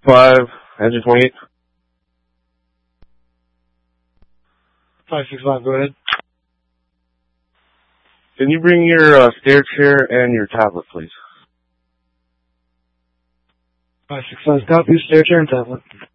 5, engine 28. 565, go ahead. Can you bring your stair chair and your tablet, please? 565, copy, stair chair and tablet.